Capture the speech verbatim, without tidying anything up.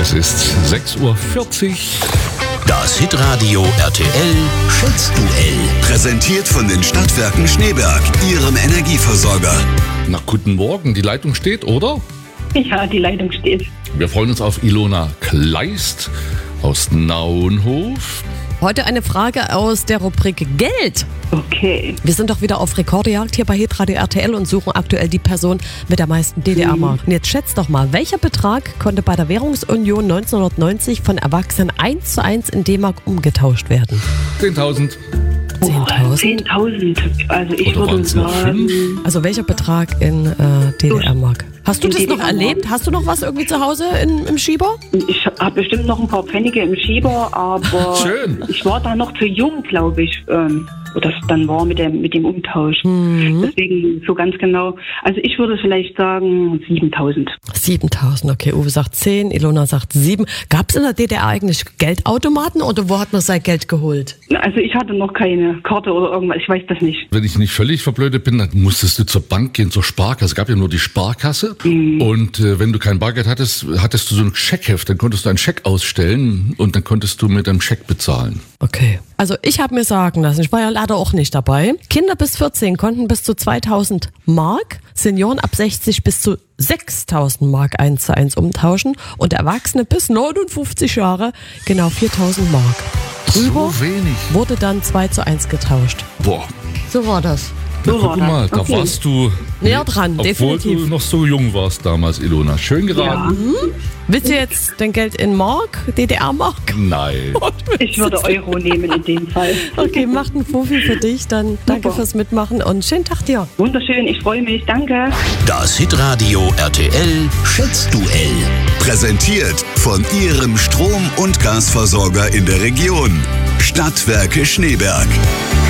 Es ist sechs Uhr vierzig. Das Hitradio R T L Schätzduell. Präsentiert von den Stadtwerken Schneeberg, Ihrem Energieversorger. Na, guten Morgen, die Leitung steht, oder? Ja, die Leitung steht. Wir freuen uns auf Ilona Kleist aus Naunhof. Heute eine Frage aus der Rubrik Geld. Okay. Wir sind doch wieder auf Rekordjagd hier bei Hitradio R T L und suchen aktuell die Person mit der meisten D D R-Mark. Und jetzt schätzt doch mal, welcher Betrag konnte bei der Währungsunion neunzehnhundertneunzig von Erwachsenen eins zu eins in D-Mark umgetauscht werden? zehntausend. zehntausend? zehntausend. Also ich Oder würde waren's noch sagen... fünf? Also welcher Betrag in äh, D D R-Mark? Hast du In das noch D D R-Mark. erlebt? Hast du noch was irgendwie zu Hause in, im Schieber? Ich habe bestimmt noch ein paar Pfennige im Schieber, aber Schön. ich war da noch zu jung, glaube ich, ähm, wo das dann war mit dem, mit dem Umtausch. Mhm. Deswegen so ganz genau. Also ich würde vielleicht sagen siebentausend. siebentausend, okay. Uwe sagt zehn, Ilona sagt sieben. Gab es in der D D R eigentlich Geldautomaten oder wo hat man sein Geld geholt? Also ich hatte noch keine Karte oder irgendwas, ich weiß das nicht. Wenn ich nicht völlig verblödet bin, dann musstest du zur Bank gehen, zur Sparkasse. Es gab ja nur die Sparkasse. Mhm. Und äh, wenn du kein Bargeld hattest, hattest du so ein Scheckheft. Dann konntest du einen Scheck ausstellen und dann konntest du mit einem Scheck bezahlen. Okay. Also ich habe mir sagen lassen, ich war ja leider auch nicht dabei, Kinder bis vierzehn konnten bis zu zweitausend Mark, Senioren ab sechzig bis zu sechstausend Mark eins zu eins umtauschen und Erwachsene bis neunundfünfzig Jahre genau viertausend Mark. Drüber So wenig. wurde dann zwei zu eins getauscht. Boah. So war das. Na, So war guck das. mal, da Okay. warst du Näher dran, obwohl definitiv. du noch so jung warst damals, Ilona. Schön geraten. Willst du jetzt dein Geld in Mark, D D R-Mark? Nein. Ich würde Euro nehmen in dem Fall. Okay, macht einen Fuffi für dich, dann danke fürs Mitmachen und schönen Tag dir. Wunderschön, ich freue mich, danke. Das Hitradio R T L Schätzduell. Präsentiert von Ihrem Strom- und Gasversorger in der Region. Stadtwerke Schneeberg.